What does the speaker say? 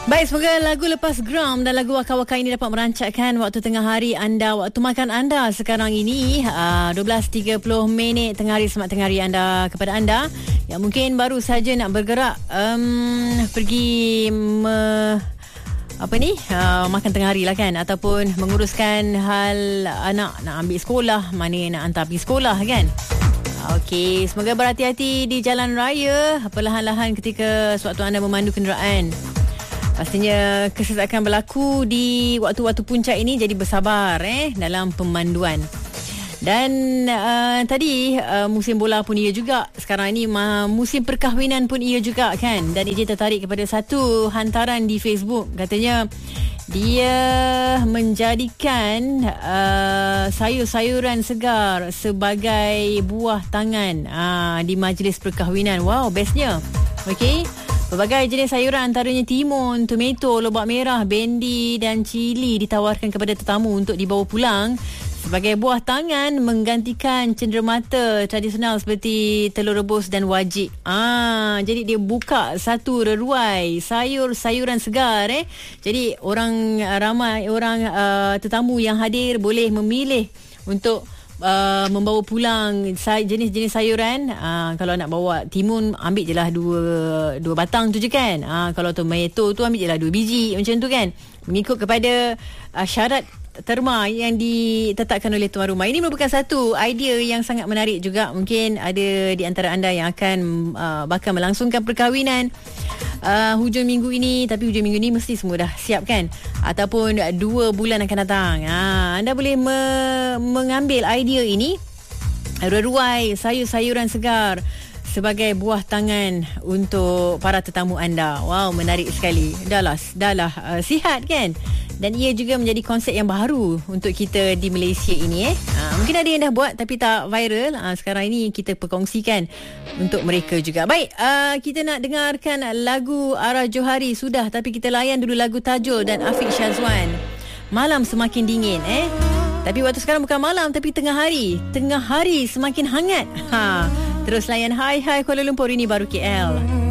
Baik, semoga lagu Lepas Geram dan lagu Waka-Waka ini dapat merancakkan waktu tengah hari anda, waktu makan anda sekarang ini. 12.30 tengah hari, selamat tengah hari anda kepada anda yang mungkin baru saja nak bergerak pergi makan tengah hari lah kan, ataupun menguruskan hal anak nak ambil sekolah, mana yang nak hantar pergi sekolah kan. Okey, semoga berhati-hati di jalan raya perlahan-lahan ketika sewaktu anda memandu kenderaan. Pastinya kesesakan berlaku di waktu-waktu puncak ini, jadi bersabar dalam pemanduan. Dan tadi musim bola pun ia juga. Sekarang ini musim perkahwinan pun ia juga kan. Dan AJ tertarik kepada satu hantaran di Facebook. Katanya dia menjadikan sayur-sayuran segar sebagai buah tangan di majlis perkahwinan. Wow, bestnya. Okey. Berbagai jenis sayuran antaranya timun, tomato, lobak merah, bendi dan cili ditawarkan kepada tetamu untuk dibawa pulang sebagai buah tangan menggantikan cenderamata tradisional seperti telur rebus dan wajik. Jadi dia buka satu reruai sayur-sayuran segar. Jadi ramai orang tetamu yang hadir boleh memilih untuk membawa pulang jenis-jenis sayuran. Kalau nak bawa timun, ambil je lah dua batang tu je kan. Kalau tomato tu ambil je lah 2 biji, macam tu kan, mengikut kepada syarat terma yang ditetapkan oleh tuan rumah. Ini merupakan satu idea yang sangat menarik juga. Mungkin ada di antara anda yang akan bakal melangsungkan perkahwinan hujung minggu ini, tapi hujung minggu ini mesti semua dah siap kan, ataupun 2 bulan akan datang. Anda boleh mengambil idea ini, reruai sayur-sayuran segar sebagai buah tangan untuk para tetamu anda. Wow, menarik sekali. Dah lah sihat kan. Dan ia juga menjadi konsep yang baru untuk kita di Malaysia ini. Mungkin ada yang dah buat tapi tak viral. Sekarang ini kita perkongsikan untuk mereka juga. Baik, kita nak dengarkan lagu Ara Johari sudah, tapi kita layan dulu lagu Tajul dan Afiq Syazwan. Malam semakin dingin tapi waktu sekarang bukan malam tapi tengah hari. Tengah hari semakin hangat. Terus layan Hai Kuala Lumpur, ini baru KL.